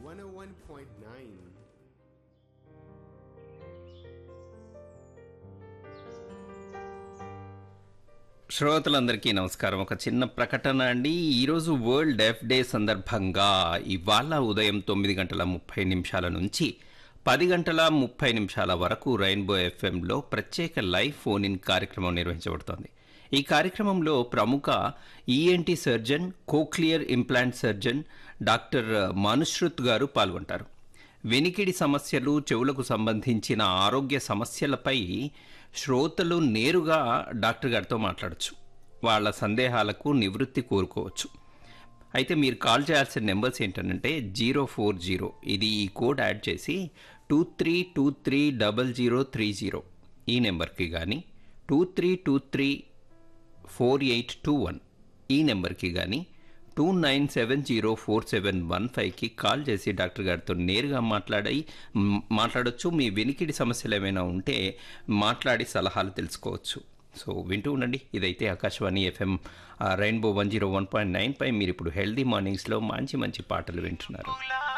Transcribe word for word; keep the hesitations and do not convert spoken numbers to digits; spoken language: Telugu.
one oh one point nine. శ్రోతలందరికీ నమస్కారం. ఒక చిన్న ప్రకటన అండి. ఈరోజు వరల్డ్ డెఫ్ డే సందర్భంగా ఇవాళ ఉదయం తొమ్మిది గంటల ముప్పై నిమిషాల నుంచి పది గంటల ముప్పై నిమిషాల వరకు రెయిన్బో ఎఫ్ఎంలో ప్రత్యేక లైవ్ ఫోన్ ఇన్ కార్యక్రమం నిర్వహించబడుతోంది. ఈ కార్యక్రమంలో ప్రముఖ ENT surgeon, cochlear implant surgeon doctor Manushrut గారు పాల్గొంటారు. వెనికిడి సమస్యలు, చెవులకు సంబంధించిన ఆరోగ్య సమస్యలపై శ్రోతలు నేరుగా డాక్టర్ గారితో మాట్లాడచ్చు. వాళ్ళ సందేహాలకు నివృత్తి కోరుకోవచ్చు. అయితే మీరు కాల్ చేయాల్సిన నెంబర్స్ ఏంటంటే జీరో ఫోర్ జీరో ఇది ఈ కోడ్ యాడ్ చేసి two three two three double zero three zero ఈ నెంబర్కి కానీ, two three two three four eight two one ఈ నెంబర్కి కానీ, two nine seven zero four seven one ఫైవ్కి కాల్ చేసి డాక్టర్ గారితో నేరుగా మాట్లాడి మాట్లాడవచ్చు. మీ వెనికిడి సమస్యలు ఏమైనా ఉంటే మాట్లాడి సలహాలు తెలుసుకోవచ్చు. సో వింటూ ఉండండి. ఇదైతే Akashvani FM rainbow one zero one point nine పై మీరు ఇప్పుడు హెల్దీ మార్నింగ్స్లో మంచి మంచి పాటలు వింటున్నారు.